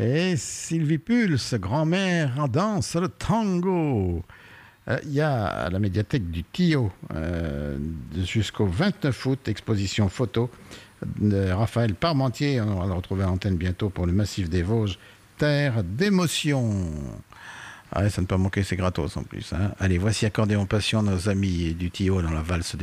Et Sylvie Pulse, grand-mère en danse le tango. Il y a à la médiathèque du Tio jusqu'au 29 août, exposition photo de Raphaël Parmentier. On va le retrouver à l'antenne bientôt pour le Massif des Vosges. Terre d'émotion. Ah ouais, ça ne peut pas manquer, c'est gratos en plus. Hein. Allez, voici Accordéon Passion, nos amis du Tio dans la valse